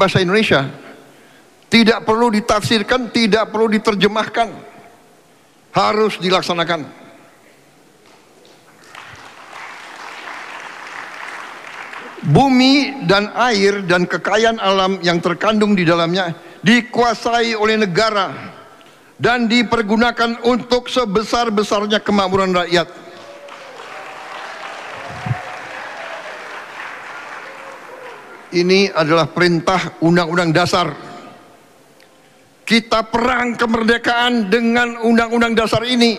bahasa Indonesia. Tidak perlu ditafsirkan, tidak perlu diterjemahkan. Harus dilaksanakan. Bumi dan air dan kekayaan alam yang terkandung di dalamnya dikuasai oleh negara dan dipergunakan untuk sebesar-besarnya kemakmuran rakyat. Ini adalah perintah Undang-Undang Dasar. Kita perang kemerdekaan dengan Undang-Undang Dasar ini.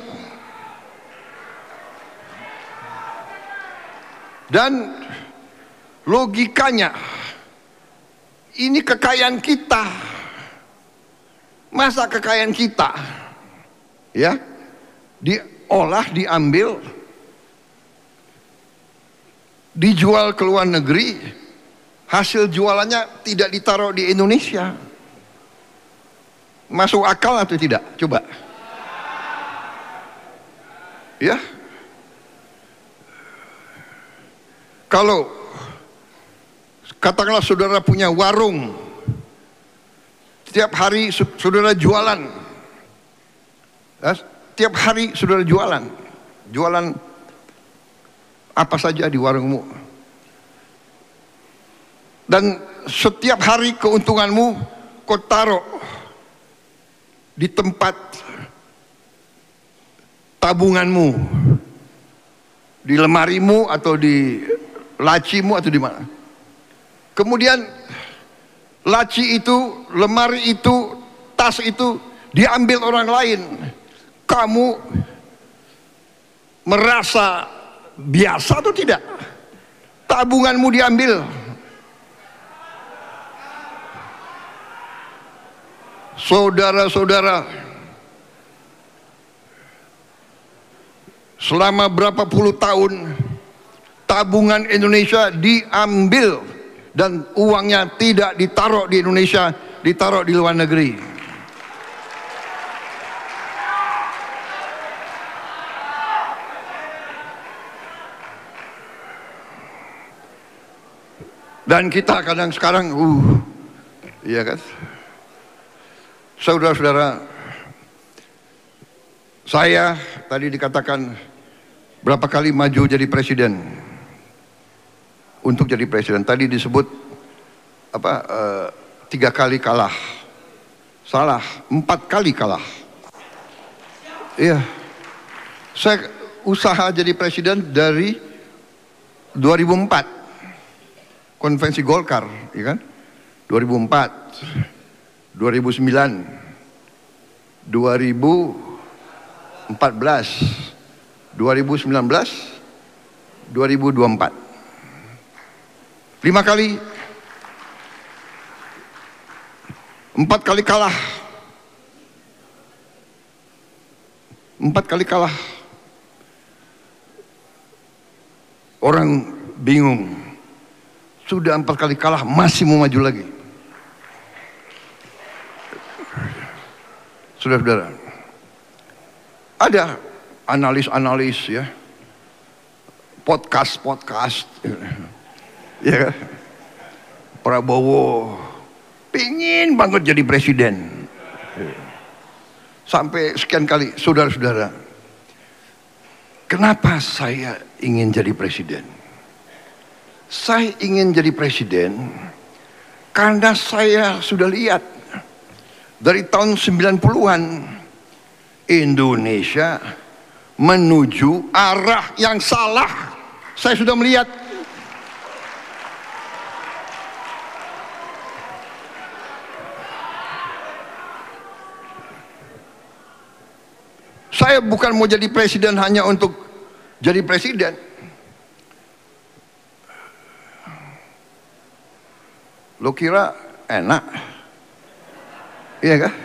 Dan logikanya, ini kekayaan kita. Masa kekayaan kita ya diolah, diambil, dijual ke luar negeri, hasil jualannya tidak ditaruh di Indonesia? Masuk akal atau tidak? Coba ya. Kalau katakanlah saudara punya warung, setiap hari saudara jualan, setiap hari saudara jualan apa saja di warungmu, dan setiap hari keuntunganmu kau taruh di tempat tabunganmu, di lemarimu atau di lacimu atau di mana. Kemudian laci itu, lemari itu, tas itu diambil orang lain. Kamu merasa biasa atau tidak? Tabunganmu diambil. Saudara-saudara, selama berapa puluh tahun tabungan Indonesia diambil dan uangnya tidak ditaruh di Indonesia, ditaruh di luar negeri. Dan kita kadang sekarang iya kan? Saudara-saudara, saya tadi dikatakan berapa kali maju jadi presiden. Untuk jadi presiden tadi disebut 3 kali kalah. Salah, 4 kali kalah. Iya. Saya usaha jadi presiden dari 2004. Konvensi Golkar, ya kan? 2004. 2009, 2014, 2019, 2024. 5 kali, 4 kali kalah. 4 kali kalah. Orang bingung. Sudah 4 kali kalah, masih mau maju lagi. Saudara-saudara, ada analis-analis ya, podcast, ya kan? Prabowo pingin banget jadi presiden, sampai sekian kali. Saudara-saudara, kenapa saya ingin jadi presiden? Saya ingin jadi presiden karena saya sudah lihat dari tahun 90-an Indonesia menuju arah yang salah. Saya sudah melihat. Saya bukan mau jadi presiden hanya untuk jadi presiden. Lo kira enak? Iya kah?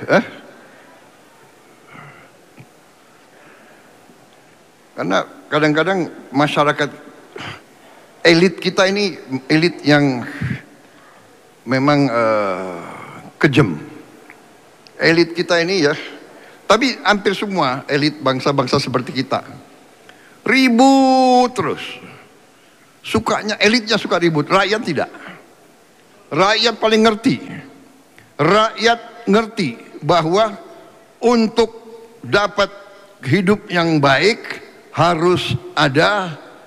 Karena kadang-kadang masyarakat, elit kita ini elit yang memang kejam. Elit kita ini ya, tapi hampir semua elit bangsa-bangsa seperti kita ribut terus. Sukanya elitnya suka ribut, rakyat tidak. rakyat paling ngerti. Rakyat ngerti bahwa untuk dapat hidup yang baik harus ada